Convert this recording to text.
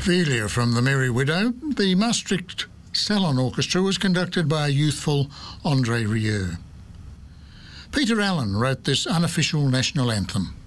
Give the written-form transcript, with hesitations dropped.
Ophelia from The Merry Widow. The Maastricht Salon Orchestra was conducted by a youthful André Rieu. Peter Allen wrote this unofficial national anthem.